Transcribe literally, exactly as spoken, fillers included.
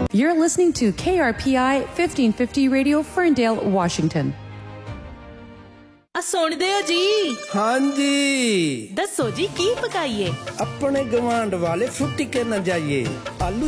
You're listening to K R P I fifteen fifty Radio, Ferndale, Washington. ਆ ਸੁਣਦੇ ਹੋ ਜੀ? ਹਾਂਜੀ, ਦੱਸੋ ਜੀ ਕੀ ਪਕਾਈਏ? ਆਪਣੇ ਗਵਾਂਢ ਵਾਲੇ ਫੁੱਟੀ ਕੇ ਨਾ ਜਾਈਏ। ਆਲੂ